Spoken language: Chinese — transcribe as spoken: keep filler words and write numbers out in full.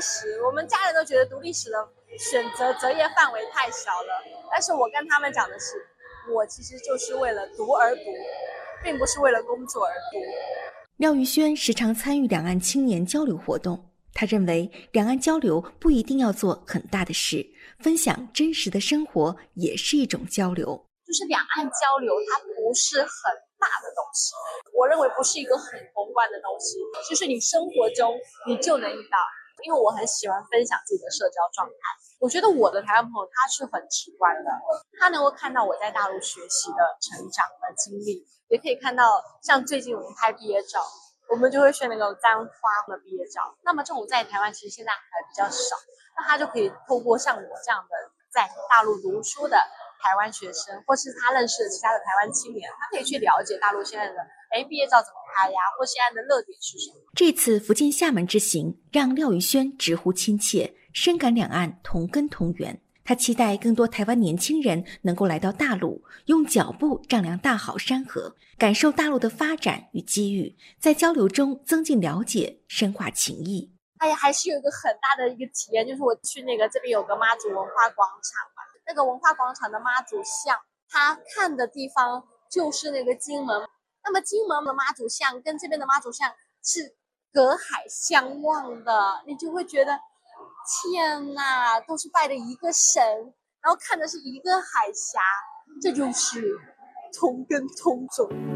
史，我们家人都觉得读历史的选择择业范围太小了，但是我跟他们讲的是，我其实就是为了读而读，并不是为了工作而读。 廖玉轩时常参与两岸青年交流活动，他认为两岸交流不一定要做很大的事，分享真实的生活也是一种交流。 就是两岸交流它不是很大的东西，我认为不是一个很宏观的东西，就是你生活中你就能遇到。因为我很喜欢分享自己的社交状态，我觉得我的台湾朋友他是很直观的，他能够看到我在大陆学习的成长的经历，也可以看到像最近我们拍毕业照，我们就会选那个簪花的毕业照，那么这种在台湾其实现在还比较少，那他就可以透过像我这样的在大陆读书的台湾学生，或是他认识的其他的台湾青年，他可以去了解大陆现在的哎毕业照怎么拍呀，或现在的热点是什么。 这次福建厦门之行让廖玉轩直呼亲切，深感两岸同根同源。他期待更多台湾年轻人能够来到大陆，用脚步丈量大好山河，感受大陆的发展与机遇，在交流中增进了解，深化情谊。 哎呀，还是有一个很大的一个体验，就是我去那个这边有个妈祖文化广场嘛，那个文化广场的妈祖像，他看的地方就是那个金门，那么金门的妈祖像跟这边的妈祖像是隔海相望的，你就会觉得天哪，都是拜的一个神，然后看的是一个海峡，这就是同根同种。